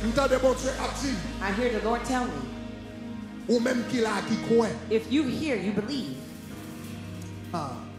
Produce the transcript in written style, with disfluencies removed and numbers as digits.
I hear the Lord tell me, if you hear, you believe.